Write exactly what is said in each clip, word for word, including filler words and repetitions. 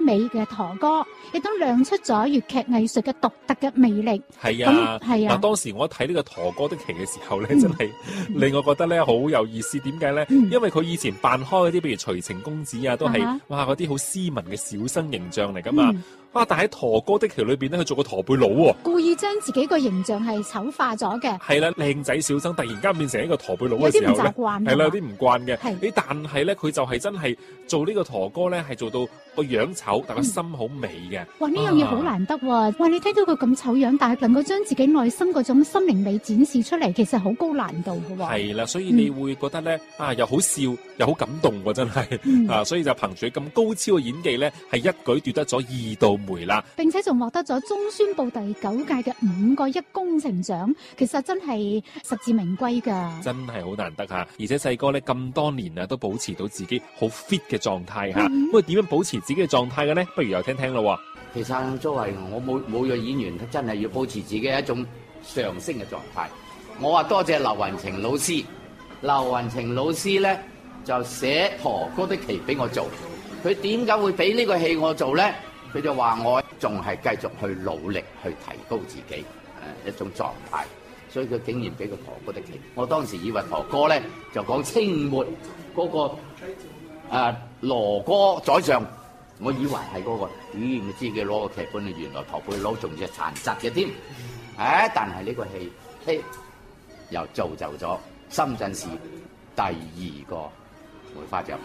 美嘅陀歌，亦都亮出咗粵劇藝術嘅獨特嘅魅力。 係啊， 係啊。 嗱，當時我睇呢個陀歌的旗嘅時候咧，嗯、真係令我覺得咧好有意思。點解咧？嗯、因為佢以前扮開嗰啲，譬如徐晴公子啊，都係、啊、哇嗰啲好斯文嘅小生形象嚟噶嘛。嗯哇！但喺陀歌的旗裏邊咧，佢做個駝背佬喎， 故意將自己個形象係醜化咗嘅。 係啦，靚仔小生突然間變成一個駝背佬嘅時候咧，係啦，有啲唔慣嘅。誒，但係咧，佢就係真係做呢個陀歌咧，係做到個樣醜，但個心好美嘅。 哇！呢樣嘢好難得喎。哇！你睇到佢咁醜樣，但係能夠將自己內心嗰種心靈美展示出嚟，其實好高難度嘅喎。 係啦，所以你會覺得咧，啊，又好笑又好感動喎，真係啊，所以就憑住咁高超嘅演技咧，係一舉奪得咗二度梅啦， 並且仲獲得咗中宣部第九屆嘅五個一工程獎，其實真係實至名歸㗎。 真係好難得嚇，而且細哥咧咁多年啊，都保持到自己好 fit 嘅狀態嚇。咁佢點樣保持自己嘅狀態嘅咧？不如又聽聽咯。 其實作為我冇冇咗演員，真係要保持自己一種上升嘅狀態。我話多謝劉雲晴老師，劉雲晴老師咧就寫陀歌的旗俾我做。佢點解會俾呢個戲我做咧？佢就話我仲係繼續去努力去提高自己誒一種狀態，所以佢竟然俾個陀歌的旗。我當時以為陀歌咧就講清末嗰、那個誒羅歌宰相，我以為係嗰、那個，咦？我知佢攞個劇本，原來陀背佬仲要係殘疾嘅添。誒、啊，但係呢個戲，嘿，又造就咗深圳市第二個梅花獎。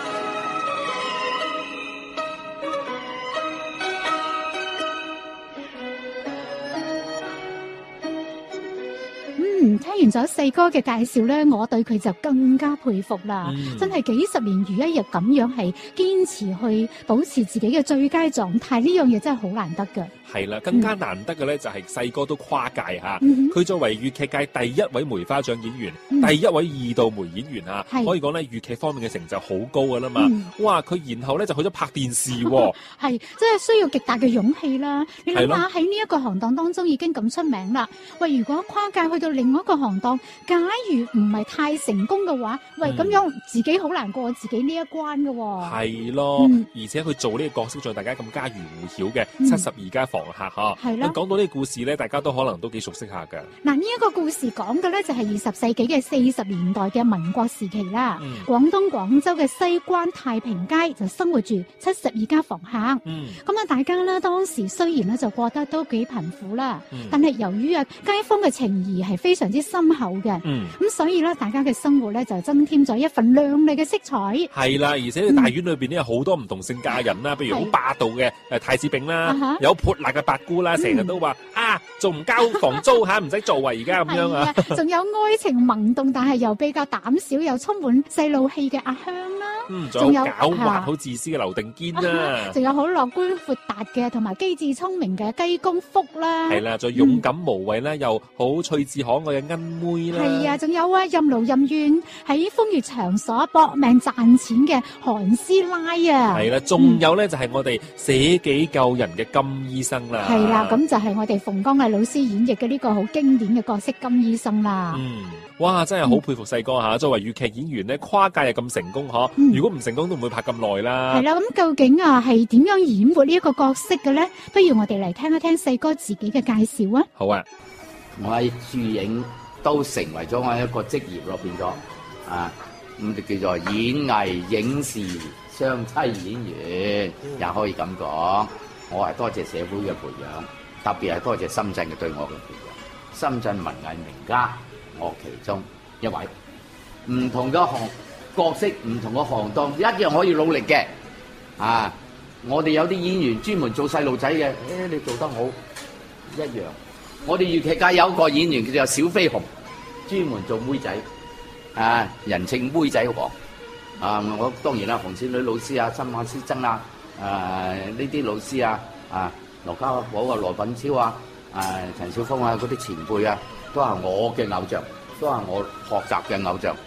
嗯，聽完咗四哥嘅介紹咧，我對佢就更加佩服啦！嗯、真係幾十年如一日咁樣係堅持去保持自己嘅最佳狀態，呢樣嘢真係好難得㗎。 係啦，更加難得嘅咧就係細哥都跨界嚇，佢、嗯、作為粵劇界第一位梅花獎演員，嗯、第一位二度梅演員嚇，可以講咧粵劇方面嘅成就好高㗎啦嘛。嗯、哇！佢然後咧就去咗拍電視喎， 係真係需要極大嘅勇氣啦。你諗下喺呢一個行當當中已經咁出名啦，喂，如果跨界去到另外一個行當，假如唔係太成功嘅話，喂，咁、嗯、樣自己好難過自己呢一關嘅喎。 係咯，嗯、而且佢做呢個角色仲大家咁家喻戶曉嘅七十二家房客嚇。係咯。講到呢個故事咧，大家都可能都幾熟悉下㗎。嗱，呢一個故事講嘅咧就係二十世紀嘅四十年代嘅民國時期啦。嗯、廣東廣州嘅西關太平街就生活住七十二家房客。嗯。咁啊，大家咧當時雖然咧就過得都幾貧苦啦，嗯、但係由於啊街坊嘅情誼係非常之深厚嘅。嗯。咁所以咧，大家嘅生活咧就增添咗一份亮麗嘅色彩。係啦，而且大院裏邊咧有好多唔同性格人啦，譬、嗯、如好霸道嘅誒太子炳啦，啊、有潑辣嘅八姑啦，成日都話、嗯、啊，仲唔交房租嚇，唔使做啊，而家咁樣啊。 仲有愛情萌動，但係又比較膽小又充滿細路氣嘅阿香啦。 嗯，仲有狡猾、好自私嘅劉定堅啦。 仲有好樂觀闊達嘅，同埋機智聰明嘅雞公福啦。 係啦，再勇敢無畏啦，嗯、又好趣致可愛嘅恩妹啦。 係啊，仲有啊，任勞任怨喺風月場所搏命賺錢嘅韓師奶啊。 係啦，仲有咧、嗯、就係我哋捨己救人嘅金醫生啦。 係啦，咁就係我哋馮剛毅老師演繹嘅呢個好經典嘅角色金醫生啦。 嗯，哇，真係好佩服細哥吓，作為粵劇演員咧，跨界又咁成功嗬。嗯、如果唔成功都唔會拍咁耐啦。 係啦，咁究竟啊係點樣演活呢一個角色嘅咧？不如我哋嚟聽一聽細哥自己嘅介紹啊。 好啊， 我喺駐影都成為咗我一個職業咯，變咗啊，咁就叫做演藝影視雙棲演員，嗯、也可以咁講。我係多謝社會嘅培養，特別係多謝深圳嘅對我嘅培養。深圳文藝名家，我其中一位。唔同嘅行角色，唔同嘅行當，一樣可以努力嘅。啊，我哋有啲演員專門做細路仔嘅，誒、哎，你做得好，一樣。我哋粵劇界有一個演員叫做小飛鴻，專門做妹仔，啊，人稱妹仔王。啊，我當然啦，紅線女老師啊，新馬師曾啊。誒呢啲老師啊，啊羅家寶啊、羅品超啊、誒陳小峰啊嗰啲前輩啊，都係我嘅偶像，都係我學習嘅偶像。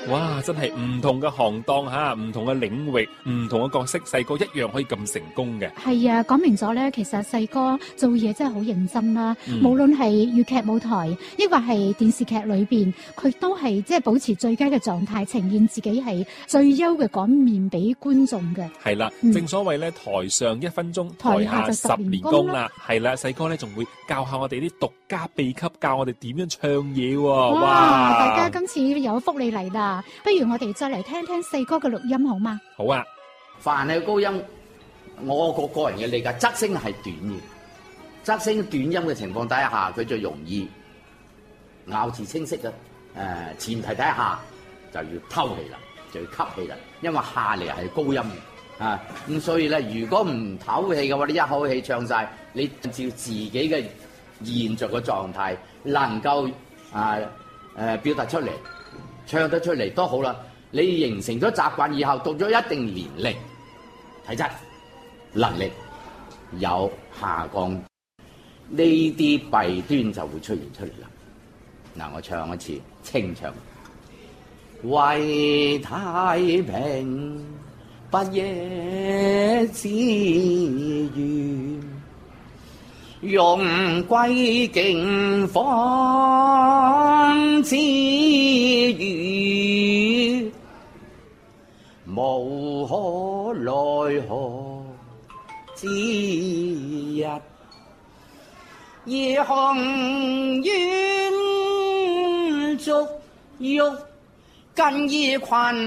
哇！真係唔同嘅行當嚇，唔同嘅領域，唔同嘅角色，細哥一樣可以咁成功嘅。 係啊，講明咗咧，其實細哥做嘢真係好認真啦。 嗯、 無論係粵劇舞台，抑或係電視劇裏邊，佢都係即係保持最佳嘅狀態，呈現自己係最優嘅嗰面俾觀眾嘅。係啦、嗯，正所謂咧，台上一分鐘，台下十年功啦。係啦，細哥咧仲會教下我哋啲獨家秘笈，教我哋點樣唱嘢喎。哇！ 哇大家今次有福利嚟啦，不如我哋再嚟聽聽細哥嘅錄音好嗎？ 好啊。 凡係高音，我個個人嘅理解，側聲係短嘅，側聲短音嘅情況底下，佢最容易咬字清晰嘅。誒、呃，前提底下就要偷氣啦，就要吸氣啦，因為下嚟係高音啊。咁所以咧，如果唔唞氣嘅話，你一口氣唱晒，你照自己嘅現在嘅狀態，能夠啊誒、呃、表達出嚟，唱得出嚟都好啦。你形成咗習慣以後，到咗一定年齡，體質能力有下降，呢啲弊端就會出現出嚟啦。嗱，我唱一次清唱，為太平不夜之願，用歸敬方之語，無可奈何之日，夜行遠足欲近衣裙。